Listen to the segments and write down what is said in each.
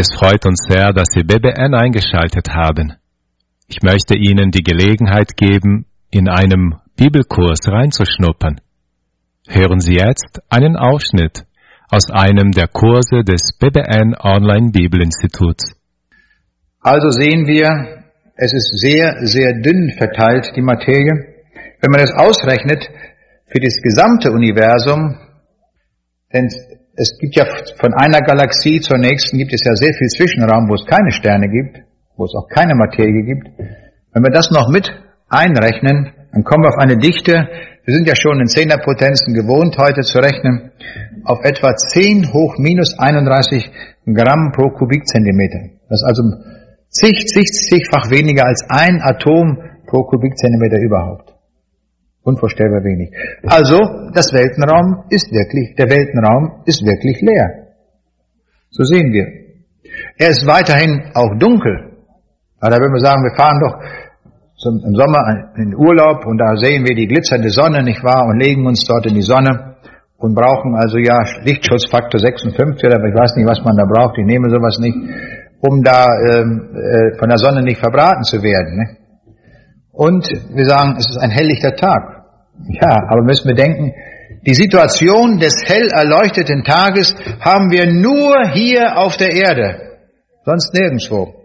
Es freut uns sehr, dass Sie BBN eingeschaltet haben. Ich möchte Ihnen die Gelegenheit geben, in einem Bibelkurs reinzuschnuppern. Hören Sie jetzt einen Ausschnitt aus einem der Kurse des BBN Online Bibelinstituts. Also sehen wir, es ist sehr, sehr dünn verteilt, die Materie. Wenn man es ausrechnet für das gesamte Universum, denn es gibt ja von einer Galaxie zur nächsten gibt es ja sehr viel Zwischenraum, wo es keine Sterne gibt, wo es auch keine Materie gibt. Wenn wir das noch mit einrechnen, dann kommen wir auf eine Dichte, wir sind ja schon in Zehnerpotenzen gewohnt, heute zu rechnen, auf etwa 10 hoch minus 31 Gramm pro Kubikzentimeter. Das ist also zigfach weniger als ein Atom pro Kubikzentimeter überhaupt. Unvorstellbar wenig. Also, der Weltenraum ist wirklich leer. So sehen wir. Er ist weiterhin auch dunkel. Aber da würden wir sagen, wir fahren doch im Sommer in Urlaub und da sehen wir die glitzernde Sonne, nicht wahr, und legen uns dort in die Sonne und brauchen also ja Lichtschutzfaktor 56 oder ich weiß nicht, was man da braucht, ich nehme sowas nicht, um da von der Sonne nicht verbraten zu werden. Ne? Und wir sagen, es ist ein helllichter Tag. Ja, aber müssen wir denken, die Situation des hell erleuchteten Tages haben wir nur hier auf der Erde, sonst nirgendwo.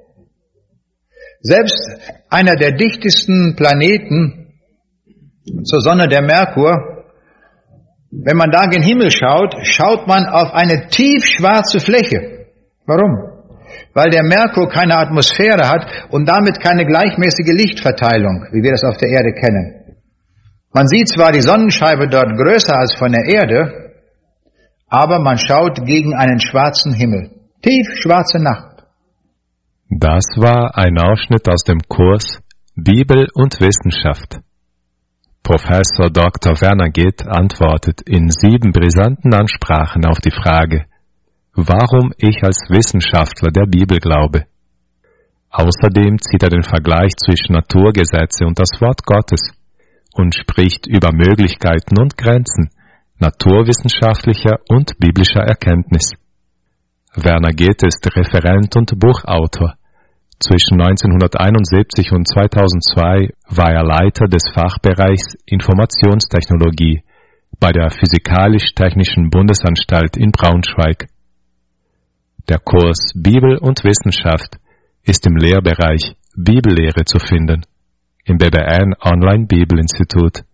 Selbst einer der dichtesten Planeten zur Sonne, der Merkur, wenn man da gen Himmel schaut, schaut man auf eine tiefschwarze Fläche. Warum? Weil der Merkur keine Atmosphäre hat und damit keine gleichmäßige Lichtverteilung, wie wir das auf der Erde kennen. Man sieht zwar die Sonnenscheibe dort größer als von der Erde, aber man schaut gegen einen schwarzen Himmel. Tiefschwarze Nacht. Das war ein Ausschnitt aus dem Kurs Bibel und Wissenschaft. Professor Dr. Werner Gitt antwortet in 7 brisanten Ansprachen auf die Frage, warum ich als Wissenschaftler der Bibel glaube. Außerdem zieht er den Vergleich zwischen Naturgesetze und das Wort Gottes und spricht über Möglichkeiten und Grenzen naturwissenschaftlicher und biblischer Erkenntnis. Werner Gitt ist Referent und Buchautor. Zwischen 1971 und 2002 war er Leiter des Fachbereichs Informationstechnologie bei der Physikalisch-Technischen Bundesanstalt in Braunschweig. Der Kurs Bibel und Wissenschaft ist im Lehrbereich Bibellehre zu finden im BBN Online Bibelinstitut.